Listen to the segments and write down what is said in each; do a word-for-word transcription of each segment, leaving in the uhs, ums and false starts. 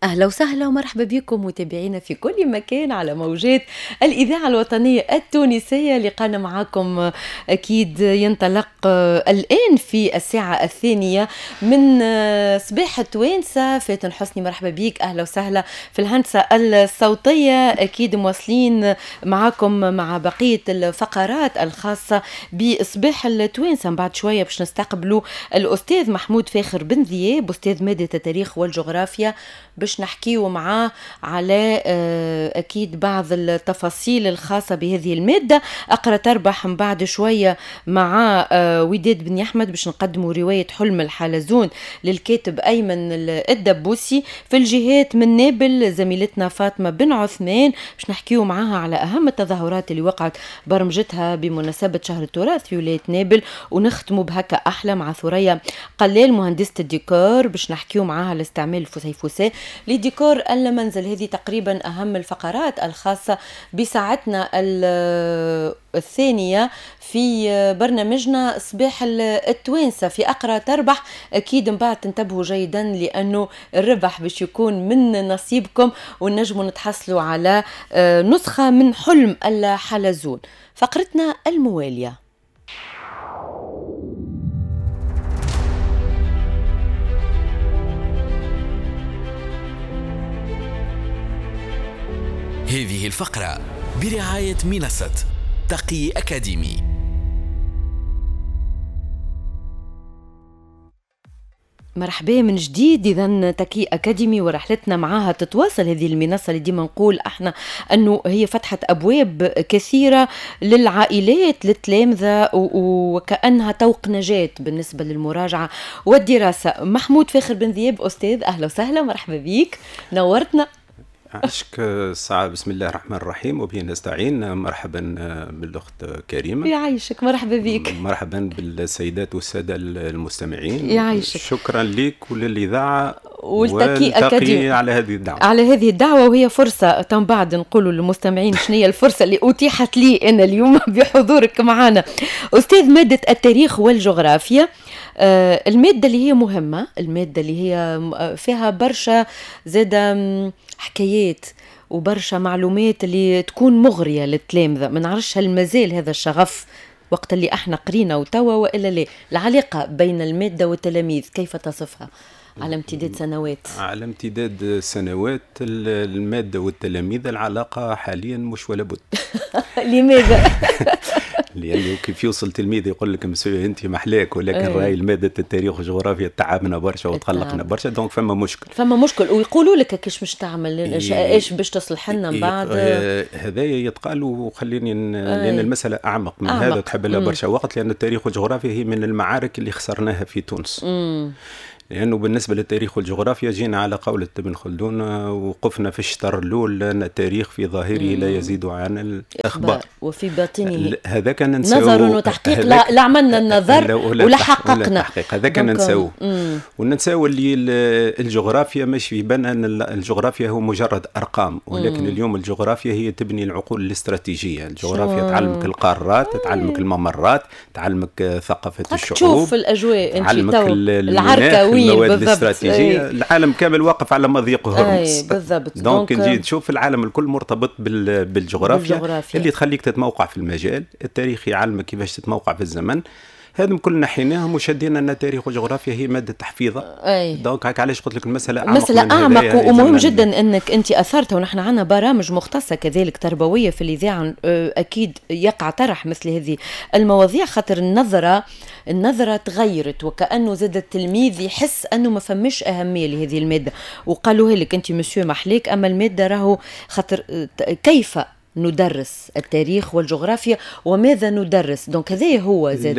أهلا وسهلا ومرحبا بكم متابعينا في كل مكان على موجات الإذاعة الوطنية التونسية. لقانا معاكم أكيد ينطلق الآن في الساعة الثانية من صباح توانسة. فاتن حسني مرحبا بك، أهلا وسهلا في الهندسة الصوتية. أكيد مواصلين معاكم مع بقية الفقرات الخاصة بصباح التوانسة. بعد شوية باش نستقبلوا الأستاذ محمود فاخر بن ذياب، أستاذ مادة التاريخ والجغرافيا، باش نحكيو معاه على أكيد بعض التفاصيل الخاصة بهذه المادة. أقرأ تربح من بعد شوية مع وداد بن أحمد باش نقدموا رواية حلم الحلزون للكاتب أيمن الدبوسي. في الجهات من نابل زميلتنا فاطمة بن عثمان باش نحكيو معاها على أهم التظاهرات اللي وقعت برمجتها بمناسبة شهر التراث في ولاية نابل. ونختموا بهكا أحلى مع ثريا قلال مهندسة الديكور باش نحكيو معاها على استعمال الفسيفساء لديكور المنزل. هذه تقريبا أهم الفقرات الخاصة بساعتنا الثانية في برنامجنا صباح التوانسة في أقرأ تربح. أكيد من بعد تنتبهوا جيدا لأنه الربح باش يكون من نصيبكم ونجموا نتحصلوا على نسخة من حلم الحلزون. فقرتنا الموالية. هذه الفقرة برعاية منصة تقي أكاديمي. مرحبا من جديد. إذا تكي أكاديمي ورحلتنا معاها تتواصل هذه المنصة اللي ديما نقول احنا أنه هي فتحت أبواب كثيرة للعائلات للتلامذة وكأنها طوق نجاة بالنسبة للمراجعة والدراسة. محمود فاخر بن ذياب أستاذ، أهلا وسهلا مرحبا بيك، نورتنا. عشك الساعة. بسم الله الرحمن الرحيم وبه نستعين. مرحبا بالأخت كريمة. يعيشك، مرحبا بك. مرحبا بالسيدات والسادة المستمعين. يعيشك. شكرا لك وللإذاعة والتكي أكاديمي على هذه الدعوة. على هذه الدعوة وهي فرصة تم بعد نقولوا للمستمعين شنو هي الفرصة اللي أتيحت لي أنا اليوم بحضورك معنا. أستاذ مادة التاريخ والجغرافيا، آه المادة اللي هي مهمة، المادة اللي هي فيها برشا زادة حكايات وبرشا معلومات اللي تكون مغرية للتلامذة. ما نعرفش هل مازال هذا الشغف وقت اللي احنا قرينا وتوا وإلا لا؟ العلاقة بين المادة والتلاميذ كيف تصفها على امتداد سنوات؟ على امتداد سنوات المادة والتلاميذ العلاقة حاليا مش ولا بد. لماذا؟ لأنه كيف يوصل تلميذ يقول لك مسوي أنت محلاك، ولكن أيه. راي المادة التاريخ والجغرافيا تعبنا برشا وتقلقنا برشا، دونك فما مشكل. فما مشكل ويقولوا لك كيش مش تعمل ايش باش تصلح لنا من بعد. هذايا يتقال. وخليني ن... لأن المسألة أعمق من أعمق. هذا تحب لها برشا وقت، لأن التاريخ والجغرافيا هي من المعارك اللي خسرناها في تونس. مم. لأنه بالنسبة للتاريخ والجغرافيا جينا على قولة ابن خلدون وقفنا في الشطر الأول، لأن التاريخ في ظاهره لا يزيد عن الأخبار وفي باطنه هذا كان نسوه. نظر وتحقيق، لا, لا عملنا النظر ولا حققنا. هذا كان نسوه. وننساو اللي الجغرافيا مش في بان أن الجغرافيا هو مجرد أرقام، ولكن مم. اليوم الجغرافيا هي تبني العقول الاستراتيجية. الجغرافيا تعلمك القارات، تعلمك الممرات، تعلمك ثقافة الشعوب، تشوف الأجواء، تعلمك العركة، المواد الاستراتيجية. العالم كامل واقف على مضيق هرمز. بالضبط. دونك نجي تشوف العالم الكل مرتبط بالجغرافيا, بالجغرافيا اللي تخليك تتموقع في المجال. التاريخ يعلمك كيفاش تتموقع في الزمن. هذم كل نحيناهم وشدينا أن التاريخ والجغرافيا هي مادة تحفيظة. دونك هيك علاش قلت لك المسألة أعمق. مسألة أعمق ومهم جدا أنك أنت أثرتها. ونحن عنا برامج مختصة كذلك تربوية في الإذاعة، أكيد يقع طرح مثل هذه المواضيع، خاطر النظرة النظرة تغيرت وكأنه زاد التلميذ يحس أنه ما فمش أهمية لهذه المادة. وقالوا لك أنت مسيو محليك، أما المادة راهو خاطر كيف ندرس التاريخ والجغرافيا وماذا ندرس. دونك هذا هو زاد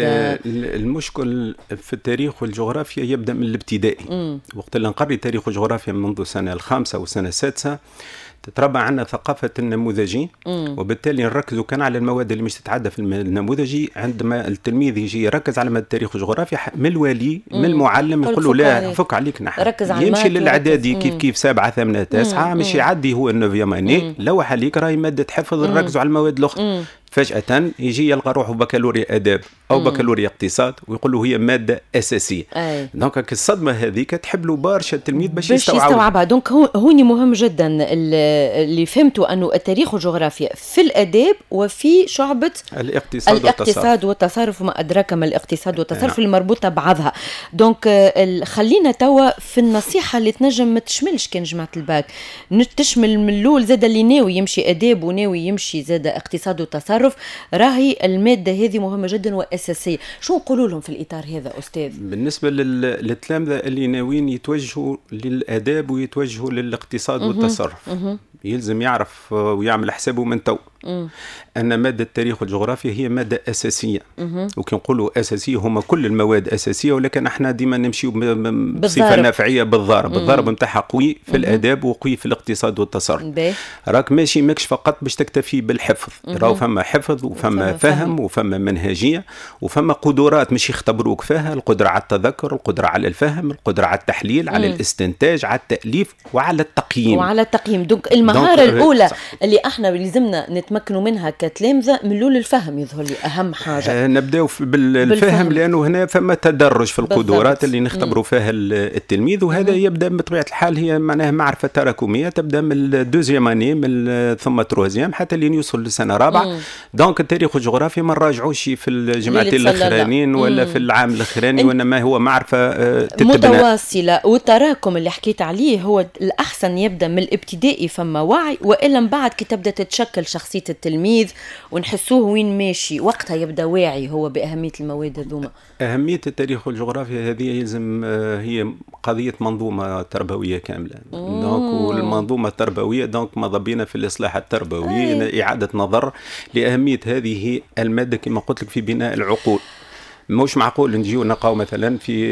المشكل في التاريخ والجغرافيا يبدأ من الابتدائي. مم. وقت اللي نقري تاريخ والجغرافيا منذ سنة الخامسة والسنة السادسة تتربى عنا ثقافة النموذجي، وبالتالي نركزوا كان على المواد اللي مش تتعدى في النموذجي. عندما التلميذ يجي يركز على مادة التاريخ والجغرافيا من الوالي من المعلم يقول له لا فك عليك نحن، يمشي للإعدادي كيف كيف سبعة ثمانية تسعة مش يعدي هو النوفيام اني لوح عليك راهي مادة حفظ، نركزوا على المواد الأخرى. فجأة يجي يلقى روحه بكالوريا آداب أو بكالوريا اقتصاد ويقول له هي مادة أساسية. دونك الصدمة هذيك تحب له برشا التلميذ باش يستوعبها. يستوعبها. دونك هوني مهم جدا اللي فهمته أنه التاريخ والجغرافيا في الآداب وفي شعبة الاقتصاد, الاقتصاد والتصرف وما أدراك ما الاقتصاد والتصرف اللي مربوطة بعضها. دونك خلينا توا في النصيحة اللي تنجم ما تشملش كان جماعة الباك، تشمل من الأول زاد اللي ناوي يمشي آداب وناوي يمشي زاد اقتصاد وتصرف، راهي المادة هذه مهمة جدا وأساسية. شو نقولوا لهم في الإطار هذا أستاذ؟ بالنسبة للتلامذة اللي ناويين يتوجهوا للآداب ويتوجهوا للاقتصاد والتصرف، يلزم يعرف ويعمل حسابه من تو أن مادة التاريخ والجغرافيا هي مادة أساسية. وكي نقولوا أساسية هما كل المواد أساسية، ولكن احنا ديما نمشي بصفة نافعية بالضرب. بالضرب متاعها قوي في الآداب وقوي في الاقتصاد والتصرف. راك ماشي ماكش فقط باش تكتفي بالحفظ، راهو فما حفظ وفما فهم وفما منهجية وفما قدرات مش يختبروك فيها، القدرة على التذكر، القدرة على الفهم، القدرة على التحليل، على الاستنتاج، على التأليف وعلى التقييم. وعلى التقييم. دونك المهارة الأولى اللي احنا لازمنا نتمكنوا منها كتلامذة من لول الفهم يظهر لي أهم حاجة. آه نبداو بالفهم, بالفهم لأنه هنا فما تدرج في القدرات اللي نختبروا فيها التلميذ، وهذا مم. يبدأ بطبيعة الحال هي معناها معرفة تراكمية تبدأ من الدوزيام اني من ثم تروزيام حتى اللي يوصل لسنة رابعة. دونك التاريخ والجغرافيا ما نراجعوش في الجمعتين الأخرانيين ولا في العام الأخراني، وإنما هو معرفة آه تتبنى متواصلة. والتراكم اللي حكيت عليه هو الأحسن يبدأ من الابتدائي فما وعي، وإلا من بعد كي تبدأ تتشكل شخصية التلميذ ونحسوه وين ماشي وقتها يبدأ واعي هو بأهمية المواد هذوما. أهمية التاريخ والجغرافيا هذه يلزم هي قضية منظومة تربوية كاملة. دونك والمنظومة التربوية دونك ماذا بينا في الإصلاح التربوي إعادة نظر لأهمية هذه المادة كما قلت لك في بناء العقول. مش معقول نجيو نلقاو مثلا في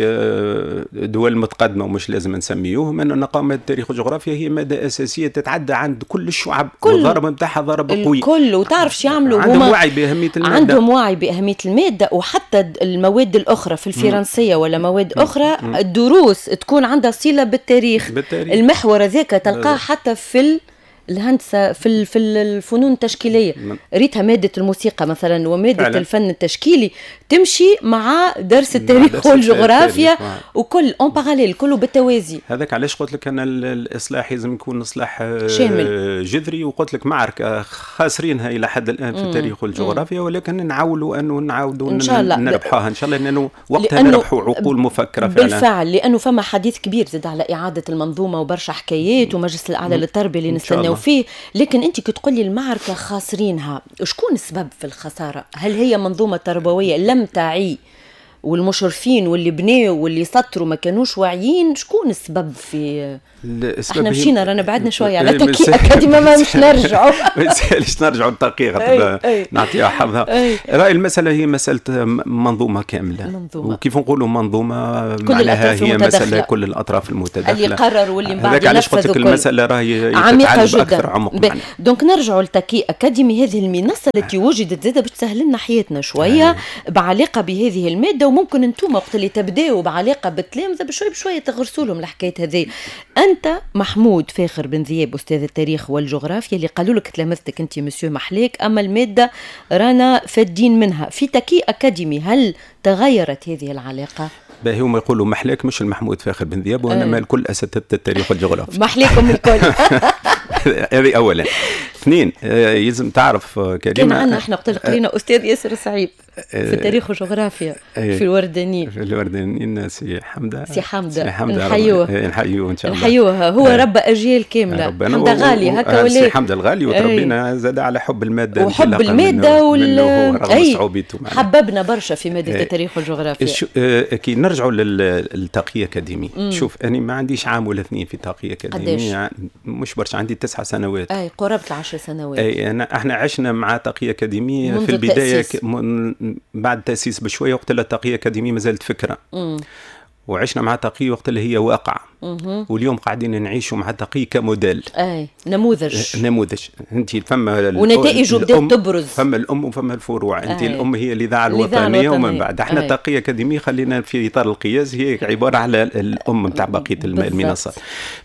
دول متقدمه ومش لازم نسميوهم انه نلقاو ماده التاريخ والجغرافيا هي ماده اساسيه تتعدى عند كل الشعب، والضرب نتاعها ضرب قوي الكل. وتعرف شو يعملوا عندهم وعي باهميه الماده، عندهم وعي باهميه الماده. وحتى المواد الاخرى في الفرنسيه ولا مواد اخرى الدروس تكون عندها صله بالتاريخ, بالتاريخ. المحور هذاك تلقاه حتى في الهندسة في في الفنون التشكيلية، ريتها مادة الموسيقى مثلا ومادة فعلا. الفن التشكيلي تمشي مع درس التاريخ والجغرافيا وكل اون باراليل كله بالتوازي. هذاك علاش قلت لك أنا الإصلاح لازم يكون إصلاح شامل جذري، وقلت لك معركة خاسرينها إلى حد الآن في التاريخ والجغرافيا، ولكن نعولوا أنه نعودوا إن شاء الله نربحوها إن شاء الله، لأنه وقتها نربحوا عقول مفكرة فعلا. بالفعل، لأنه فما حديث كبير زاد على إعادة المنظومة وبرشا حكايات ومجلس الأعلى للتربية اللي نستناو فيه. لكن انت كتقولي المعركة خاسرينها، شكون السبب في الخسارة؟ هل هي منظومة تربوية لم تعي والمشرفين واللي بناوا واللي سطروا ما كانوش واعيين؟ شكون السبب في احنا مشينا رانا بعدنا شويه على تقي اكاديمي ما مش نرجعوا ما يسالش نرجعوا للدقيقه نعطيها حظها. راي المساله هي مساله منظومه كامله منظومة. وكيف نقولوا منظومه معناها هي مساله كل الاطراف المتداخله اللي قرر واللي من بعد هذاك علاش قلت لك المساله راهي عميقه جدا عمق. دونك نرجعوا لتقي اكاديمي، هذه المنصه التي وجدت زاده باش تسهل لنا حياتنا شويه بعلاقه بهذه الماده، وممكن انتم وقت اللي تبداوا بعلاقه بالتلامذه بشوي بشويه تغرسوا لهم الحكايه هذه. أنت محمود فاخر بن ذياب أستاذ التاريخ والجغرافيا اللي قالوا لك تلامذتك أنت مسيو محليك، أما المادة رانا فادين منها في تكي أكاديمي. هل تغيرت هذه العلاقة؟ باهي هما يقولوا محلاك مش المحمود فاخر بن ذياب، وإنما الكل أساتذة التاريخ والجغرافيا. محليكم الكل. هذه أولا. اثنين يلزم تعرف كريمة، كان عندنا احنا قلت لك قرينا أستاذ ياسر سعيد في التاريخ والجغرافيا في الوردانيين في الوردانيين سي حمدة سي حمدة نحيوه نحيوه إن شاء الله نحيوه. هو رب أجيال كاملة، حمدة غالي هكا ولا سي حمدة الغالي، وتربينا زاد على حب المادة وحب المادة وال أي حببنا برشا في مادة التاريخ والجغرافيا. كي نرجعوا للتقي أكاديمي، شوف أنا ما عنديش عام ولا اثنين في تقي أكاديمي، مش برشا، عندي تسعة سنوات أي قربت العشر سنوات. أي أنا احنا عشنا مع تقي أكاديمي في البداية ك... من... بعد تأسيس بشوية، وقت اللي تقي أكاديمي ما زالت فكرة. مم. وعشنا مع تقي وقت اللي هي واقع واليوم قاعدين نعيشوا مع تقي كموديل. اي نموذج نموذج. انت فما ونتائج بدات تبرز، فما الام وفما الفروع. انت أي. الام هي الاذاعه الوطنيه، ومن بعد احنا تقي اكاديمي خلينا في اطار القياس هي عباره على الام نتاع بقيه المنصات.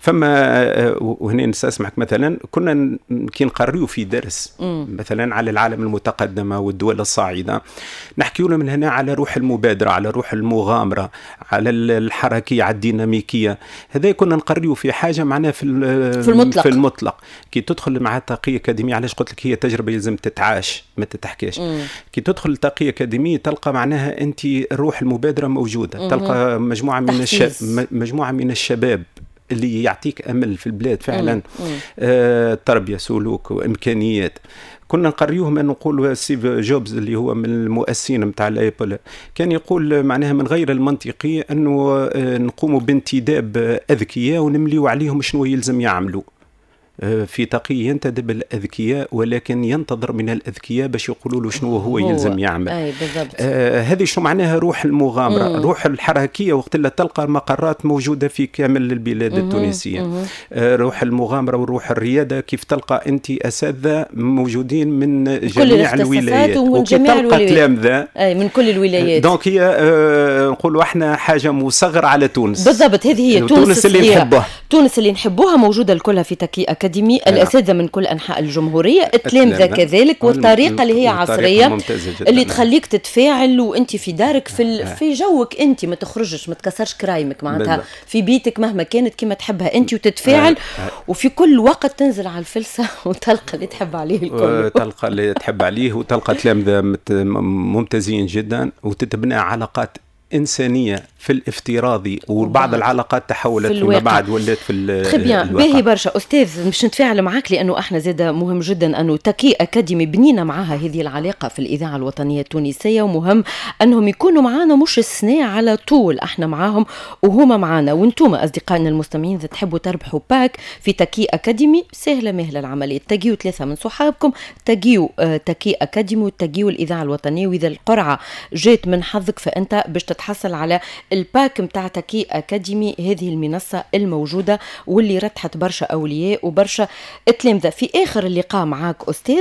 فما وهنا نستسمعك مثلا كنا كي نقريو في درس مم. مثلا على العالم المتقدمه والدول الصاعده، نحكي لهم من هنا على روح المبادره، على روح المغامره، على الحركيه، على الديناميكيه. هذا كنا نقريو في حاجه معناها في في المطلق. في المطلق كي تدخل مع تقي اكاديمي، علاش قلت لك هي تجربه يلزم تتعاش ما تتحكيش. مم. كي تدخل تقي اكاديمي تلقى معناها انت روح المبادره موجوده. مم. تلقى مجموعه من الشباب مجموعه من الشباب اللي يعطيك امل في البلاد فعلا. آه، تربيه، سلوك، وامكانيات. كنا نقريوهم أن نقول ستيف جوبز اللي هو من المؤسسين متاع الأبل كان يقول معناها من غير المنطقي أنه نقوم بانتداب أذكياء ونمليو عليهم شنو يلزم يعملوا. في تقي ينتدب الأذكياء ولكن ينتظر من الأذكياء باش يقولوا له شنو هو, هو يلزم يعمل. أي بالضبط. آه هذه شو معناها روح المغامرة. مم. روح الحركية وقت اللي تلقى مقرات موجودة في كامل البلاد مم. التونسية. مم. آه روح المغامرة وروح الريادة، كيف تلقى أنت أساتذة موجودين من جميع الولايات ومن جميع الولايات تلامذة أي من كل الولايات. دونك هي آه نقولوا احنا حاجة مصغرة على تونس. بالضبط، هذه هي تونس, تونس اللي نحبها. تونس اللي نحبوها موجودة الكلها في تقي أكاديمي. الأساتذة من كل أنحاء الجمهورية، التلامذة كذلك، والطريقة اللي هي عصرية اللي تخليك تتفاعل وانت في دارك في في جوك انت، ما تخرجش ما تكسرش كرايمك معناتها في بيتك مهما كانت كما تحبها انت، وتتفاعل وفي كل وقت تنزل على الفلسة وتلقى اللي تحب عليه الكل. تلقى اللي تحب عليه وتلقى تلامذة ممتازين جدا وتتبنى علاقات إنسانية في الافتراضي، وبعض العلاقات تحولت فيما بعد ولات في الواقع. باهي برشا أستاذ، مش نتفاعل معك لأنه احنا زاده مهم جدا أنه تقي أكاديمي بنينا معها هذه العلاقة في الإذاعة الوطنية التونسية، ومهم أنهم يكونوا معنا مش السنة على طول، احنا معاهم وهما معنا. وانتم أصدقائنا المستمعين إذا تحبوا تربحوا باك في تقي أكاديمي سهلة مهلة العملية، تجيوا ثلاثة من صحابكم، تجيوا آه تقي أكاديمي وتجيوا الإذاعة الوطنية، وإذا القرعة جات من حظك فأنت باش تحصل على الباك متاع تقي أكاديمي، هذه المنصة الموجودة واللي رتحت برشا أولياء وبرشا تلامذة. في آخر اللقاء معاك أستاذ،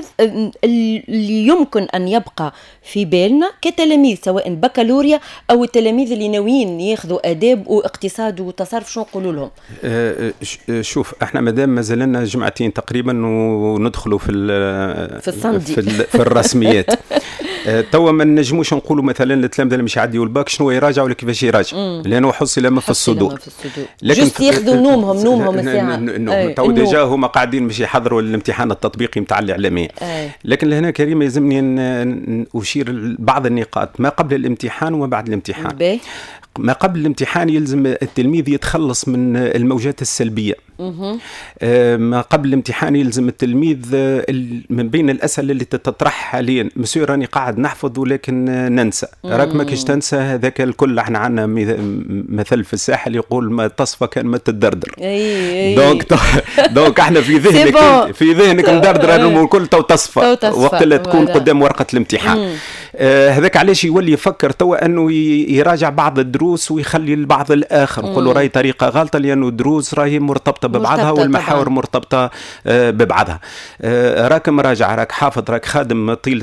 اللي يمكن أن يبقى في بالنا كتلاميذ سواء بكالوريا أو التلاميذ اللي ناويين ياخذوا آداب واقتصاد وتصرف، شنو نقولوا لهم؟ أه شوف، احنا مادام ما زلنا جمعتين تقريبا وندخلوا في في الصندي في, في الرسميات. أه توا ما نجموش نقولوا مثلا للتلامذة اللي مش يعديوا الباك شنو يراجع ولا كيفاش يراجع، لانه حصل ما في الصدور، لكن جست ياخذوا نومهم نومهم الساعه. تو ديجا هما قاعدين مش يحضروا الامتحان التطبيقي نتاع الاعلاميه. لكن لهنا كريم يلزمني اشير بعض النقاط ما قبل الامتحان وما بعد الامتحان. بي. ما قبل الامتحان يلزم التلميذ يتخلص من الموجات السلبية. ما قبل الامتحان يلزم التلميذ من بين الأسئلة اللي تطرح حاليا، مسيو راني قاعد نحفظ ولكن ننسى، راك ما كيش تنسى هذاك الكل. احنا عندنا مثل في الساحل يقول ما تصفى كان ما تدردر. دونك دونك احنا في ذهنك في ذهنك مدردر الامور الكل تو تصفى وقت اللي تكون قدام ورقة الامتحان. هذاك علاش يولي يفكر توا انه يراجع بعض الدروس ويخلي البعض الاخر، نقول له راهي طريقه غلطه لانه الدروس راهي مرتبطه ببعضها والمحاور طبعا. مرتبطه ببعضها. راك مراجع، راك حافظ، راك خادم طيله